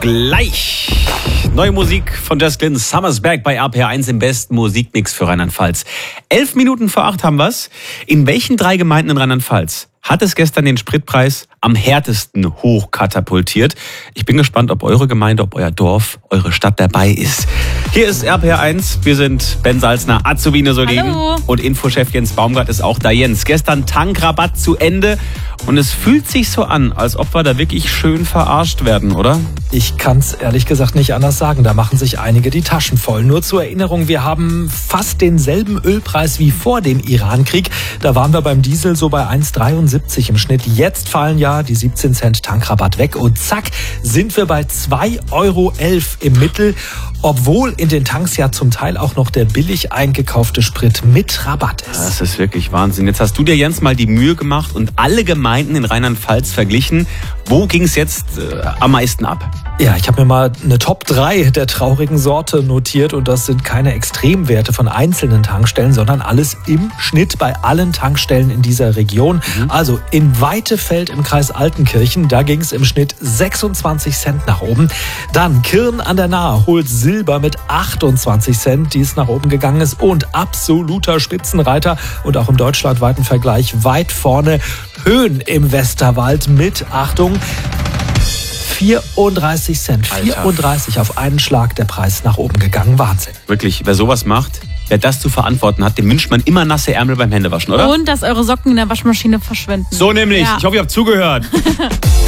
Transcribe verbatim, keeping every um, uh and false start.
gleich. Neue Musik von Jess Glynn, Summer's Back bei R P R eins im besten Musikmix für Rheinland-Pfalz. Elf Minuten vor acht haben wir's. In welchen drei Gemeinden in Rheinland-Pfalz hat es gestern den Spritpreis am härtesten hochkatapultiert? Ich bin gespannt, ob eure Gemeinde, ob euer Dorf, eure Stadt dabei ist. Hier ist R P R eins. Wir sind Ben Salzner, Azubine Solin und Infochef Jens Baumgart ist auch da. Jens, gestern Tankrabatt zu Ende und es fühlt sich so an, als ob wir da wirklich schön verarscht werden, oder? Ich kann's ehrlich gesagt nicht anders sagen. Da machen sich einige die Taschen voll. Nur zur Erinnerung, wir haben fast denselben Ölpreis wie vor dem Iran-Krieg. Da waren wir beim Diesel so bei eins Komma dreiundsiebzig im Schnitt. Jetzt fallen ja die siebzehn Cent Tankrabatt weg und zack, sind wir bei zwei Euro elf im Mittel. Obwohl in den Tanks ja zum Teil auch noch der billig eingekaufte Sprit mit Rabatt ist. Das ist wirklich Wahnsinn. Jetzt hast du dir, Jens, mal die Mühe gemacht und alle Gemeinden in Rheinland-Pfalz verglichen. Wo ging es jetzt äh, am meisten ab? Ja, ich habe mir mal eine Top drei der traurigen Sorte notiert und das sind keine Extremwerte von einzelnen Tankstellen, sondern alles im Schnitt bei allen Tankstellen in dieser Region. Mhm. Also in Weitefeld im Kreis Altenkirchen, da ging es im Schnitt sechsundzwanzig Cent nach oben. Dann Kirn an der Nahe holt Silber mit achtundzwanzig Cent, die es nach oben gegangen ist und absoluter Spitzenreiter und auch im deutschlandweiten Vergleich weit vorne Höhen im Westerwald mit, Achtung, vierunddreißig Cent. vierunddreißig auf einen Schlag der Preis nach oben gegangen. Wahnsinn. Wirklich, wer sowas macht, wer das zu verantworten hat, dem wünscht man immer nasse Ärmel beim Händewaschen, oder? Und dass eure Socken in der Waschmaschine verschwinden. So nämlich. Ja. Ich hoffe, ihr habt zugehört.